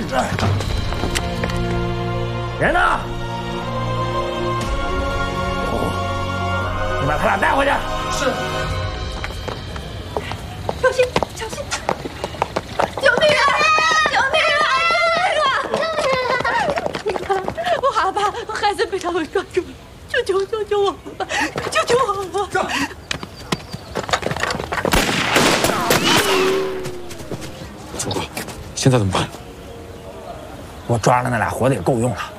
人呢？你把他俩带回去。 是。 小心，小心！救命啊！救命啊！救命啊！我害怕，孩子被他们抓住了，救我吧！救我吧！ 主管，现在怎么办？ 我抓了那俩活的也够用了。